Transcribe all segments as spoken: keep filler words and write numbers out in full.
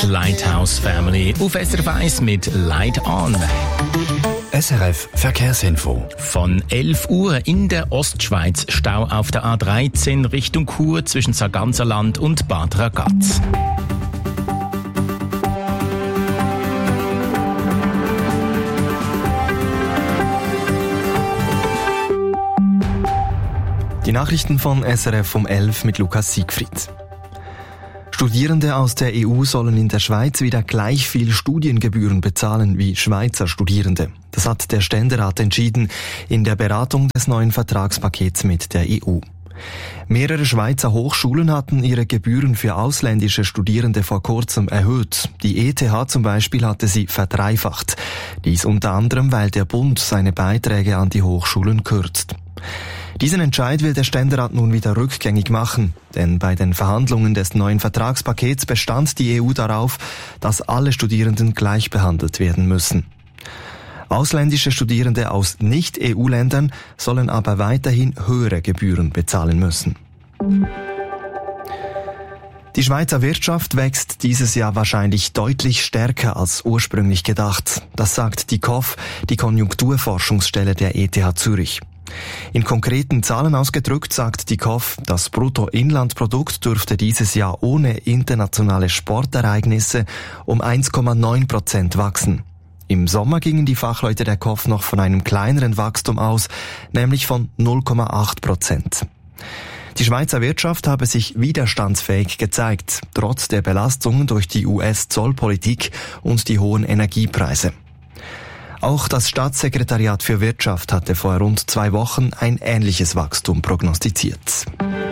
Die Lighthouse Family auf S R F eins mit Light On. S R F Verkehrsinfo. Von elf Uhr in der Ostschweiz Stau auf der A dreizehn Richtung Chur zwischen Sarganserland und Bad Ragaz. Die Nachrichten von S R F um elf mit Lukas Siegfried. Studierende aus der E U sollen in der Schweiz wieder gleich viel Studiengebühren bezahlen wie Schweizer Studierende. Das hat der Ständerat entschieden in der Beratung des neuen Vertragspakets mit der E U. Mehrere Schweizer Hochschulen hatten ihre Gebühren für ausländische Studierende vor kurzem erhöht. Die E T H zum Beispiel hatte sie verdreifacht. Dies unter anderem, weil der Bund seine Beiträge an die Hochschulen kürzt. Diesen Entscheid will der Ständerat nun wieder rückgängig machen, denn bei den Verhandlungen des neuen Vertragspakets bestand die E U darauf, dass alle Studierenden gleich behandelt werden müssen. Ausländische Studierende aus Nicht-E U-Ländern sollen aber weiterhin höhere Gebühren bezahlen müssen. Die Schweizer Wirtschaft wächst dieses Jahr wahrscheinlich deutlich stärker als ursprünglich gedacht. Das sagt die K O F, die Konjunkturforschungsstelle der E T H Zürich. In konkreten Zahlen ausgedrückt sagt die K O F, das Bruttoinlandprodukt dürfte dieses Jahr ohne internationale Sportereignisse um eins Komma neun Prozent wachsen. Im Sommer gingen die Fachleute der K O F noch von einem kleineren Wachstum aus, nämlich von null Komma acht Prozent. Die Schweizer Wirtschaft habe sich widerstandsfähig gezeigt, trotz der Belastungen durch die U S-Zollpolitik und die hohen Energiepreise. Auch das Staatssekretariat für Wirtschaft hatte vor rund zwei Wochen ein ähnliches Wachstum prognostiziert.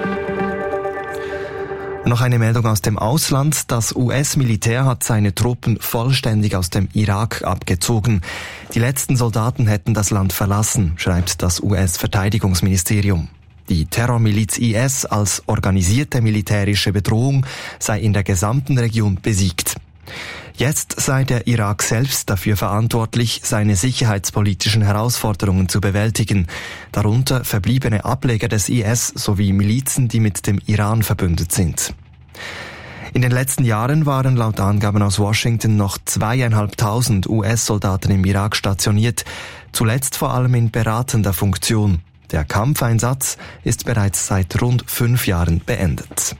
Noch eine Meldung aus dem Ausland. Das U S-Militär hat seine Truppen vollständig aus dem Irak abgezogen. Die letzten Soldaten hätten das Land verlassen, schreibt das U S-Verteidigungsministerium. Die Terrormiliz I S als organisierte militärische Bedrohung sei in der gesamten Region besiegt. Jetzt sei der Irak selbst dafür verantwortlich, seine sicherheitspolitischen Herausforderungen zu bewältigen, darunter verbliebene Ableger des I S sowie Milizen, die mit dem Iran verbündet sind. In den letzten Jahren waren laut Angaben aus Washington noch zweieinhalbtausend U S-Soldaten im Irak stationiert, zuletzt vor allem in beratender Funktion. Der Kampfeinsatz ist bereits seit rund fünf Jahren beendet.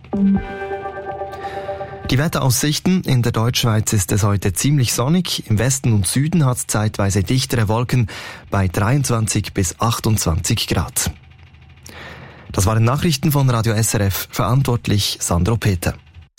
Die Wetteraussichten: In der Deutschschweiz ist es heute ziemlich sonnig. Im Westen und Süden hat es zeitweise dichtere Wolken bei dreiundzwanzig bis achtundzwanzig Grad. Das waren Nachrichten von Radio S R F. Verantwortlich Sandro Peter.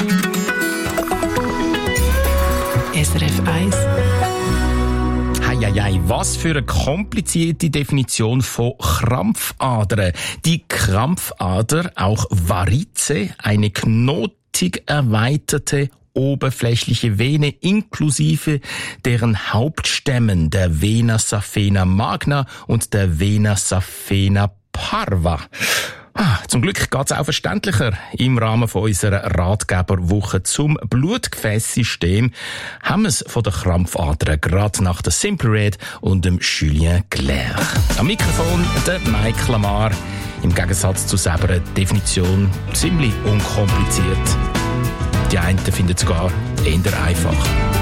S R F eins. Heieiei, was für eine komplizierte Definition von Krampfadern. Die Krampfader, auch Varize, eine Knoten erweiterte oberflächliche Vene inklusive deren Hauptstämmen der Vena saphena magna und der Vena saphena parva. Ah, zum Glück geht's auch verständlicher. Im Rahmen von unserer Ratgeberwoche zum Blutgefäßsystem haben wir es von der Krampfadern gerade nach der Simple Red und dem Julien Clerc. Am Mikrofon der Mike Lamar. Im Gegensatz zu selber Definition ziemlich unkompliziert. Die einen finden es sogar eher einfach.